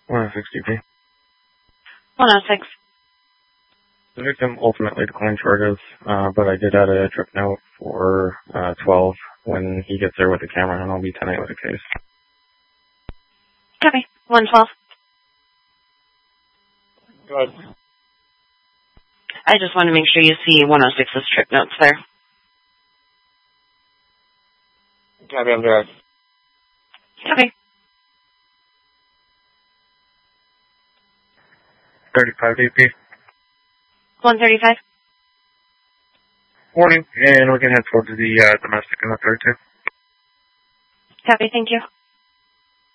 160p. 106. The victim ultimately declined charges, but I did add a trip note for 12 when he gets there with the camera, and I'll be 10-8 with the case. Copy. 112. Good. I just want to make sure you see 106's trip notes there. Copy, I'm direct. Copy. 35 DP. 135. Morning, and we're going to head towards the domestic in the 32. Copy, thank you.